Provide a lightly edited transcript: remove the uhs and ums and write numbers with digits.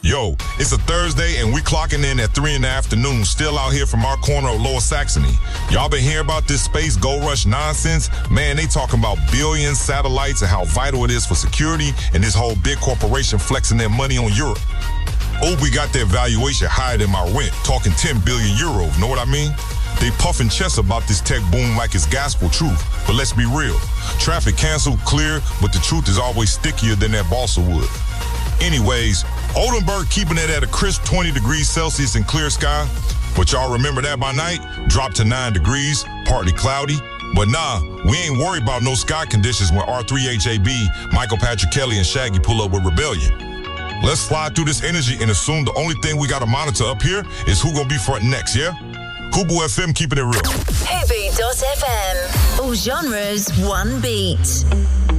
Yo, it's a Thursday and we clocking in at 3 in the afternoon, still out here from our corner of Lower Saxony. Y'all been hearing about this space gold rush nonsense? Man, they talking about billions, satellites, and how vital it is for security, and this whole big corporation flexing their money on Europe. Oh, we got their valuation higher than my rent, talking 10 billion euros, know what I mean? They puffing chest about this tech boom like it's gospel truth, but let's be real. Traffic canceled, clear, but the truth is always stickier than that balsa wood. Anyways, Oldenburg keeping it at a crisp 20 degrees Celsius and clear sky. But y'all remember that by night? Dropped to 9 degrees, partly cloudy. But nah, we ain't worried about no sky conditions when R3HAB, Michael Patrick Kelly, and Shaggy pull up with Rebellion. Let's slide through this energy and assume the only thing we gotta monitor up here is who gonna be front next, yeah? Kubu FM keeping it real. Hubu.fm. All genres, one beat.